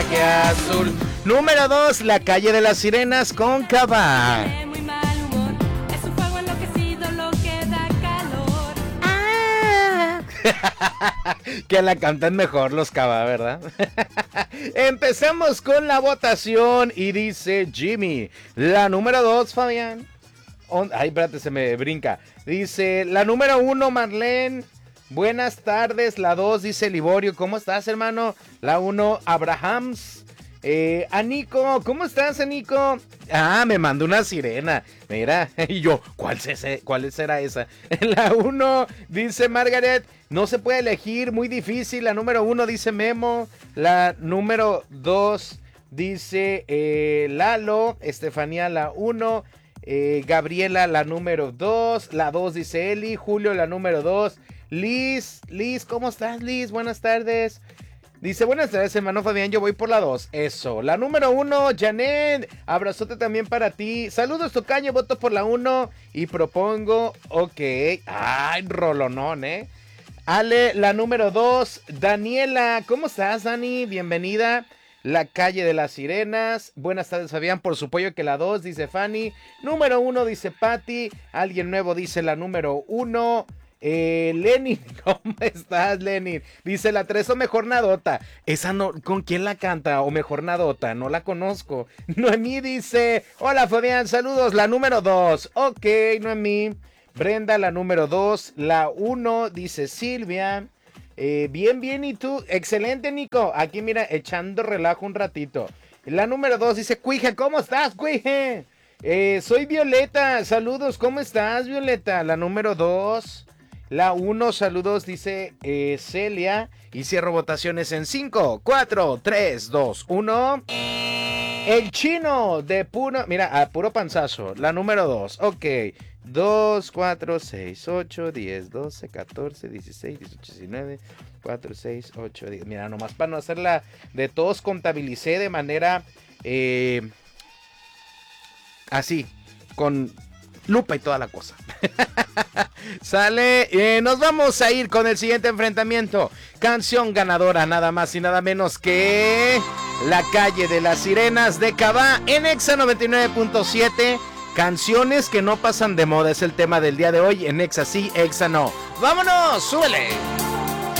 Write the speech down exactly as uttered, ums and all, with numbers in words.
traje azul. Número dos, La calle de las sirenas con Cabá. Muy mal humor, es un fuego enloquecido lo que da calor. Ah. Que la cantan mejor los Cabá, ¿verdad? Empezamos con la votación y dice Jimmy. La número dos, Fabián. On... Ay, espérate, se me brinca. Dice la número uno, Marlene. Buenas tardes. La dos dice Liborio. ¿Cómo estás, hermano? La uno, Abrahams. Eh, Anico, ¿cómo estás, Anico? Ah, me mandó una sirena. Mira, y yo, ¿cuál, es, cuál será esa? La uno dice Margaret. No se puede elegir, muy difícil. La número uno dice Memo. La número dos dice eh, Lalo. Estefanía, la uno. Eh, Gabriela, la número dos. La dos dice Eli. Julio, la número dos. Liz, Liz, ¿cómo estás, Liz? Buenas tardes. Dice, buenas tardes, hermano Fabián, yo voy por la dos. Eso, la número uno, Janet. Abrazote también para ti. Saludos, tocaño, voto por la uno. Y propongo, ok. Ay, rolonón, ¿eh? Ale, la número dos. Daniela, ¿cómo estás, Dani? Bienvenida. La calle de las sirenas. Buenas tardes, Fabián, por su pollo que la dos, dice Fanny. Número uno, dice Patty. Alguien nuevo dice la número uno. Eh, Lenin, ¿cómo estás, Lenin? Dice la tres o Mejor Nadota. Esa no, ¿con quién la canta? O Mejor Nadota, no la conozco. Noemí dice, hola Fabián, saludos, la número dos. Ok, Noemí. Brenda, la número dos. La uno, dice Silvia. Eh, bien, bien, ¿y tú? Excelente, Nico. Aquí, mira, echando relajo un ratito. La número dos dice Cuije, ¿cómo estás, Cuije? Eh, soy Violeta, saludos, ¿cómo estás, Violeta? La número dos. La uno, saludos, dice eh, Celia. Y cierro votaciones en cinco, cuatro, tres, dos, uno. El chino de puro, mira, a puro panzazo. La número dos, ok. dos, cuatro, seis, ocho, diez, doce, catorce, dieciséis, dieciocho, diecinueve, cuatro, seis, ocho, diez. Mira, nomás para no hacerla de todos, contabilicé de manera eh, así, con lupa y toda la cosa. Sale, eh, nos vamos a ir con el siguiente enfrentamiento. Canción ganadora, nada más y nada menos que La calle de las sirenas de Cabá en Exa noventa y nueve punto siete. Canciones que no pasan de moda es el tema del día de hoy. En Exa sí, Exa no. ¡Vámonos! ¡Súbele!